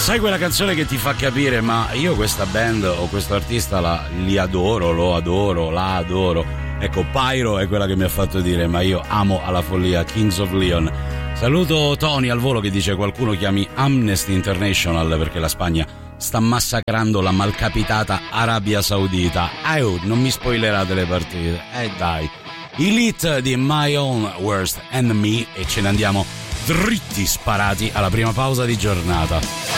sai quella canzone che ti fa capire, ma io questa band o questo artista li adoro, lo adoro, la adoro. Ecco, Pyro è quella che mi ha fatto dire, ma io amo alla follia Kings of Leon. Saluto Tony al volo che dice: qualcuno chiami Amnesty International perché la Spagna sta massacrando la malcapitata Arabia Saudita. Non mi spoilerate le partite. Dai. Elite di My Own Worst Enemy, e ce ne andiamo dritti sparati alla prima pausa di giornata.